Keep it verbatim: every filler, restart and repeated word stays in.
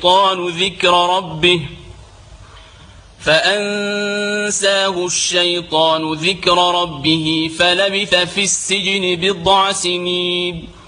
الشيطان ذكر ربه فأنساه الشيطان ذكر ربه فلبث في السجن بضع سنين